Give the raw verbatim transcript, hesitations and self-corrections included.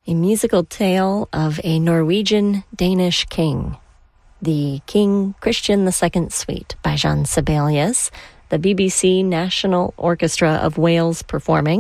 a musical tale of a Norwegian-Danish king. The King Christian the Second Suite by Jean Sibelius, the B B C National Orchestra of Wales performing.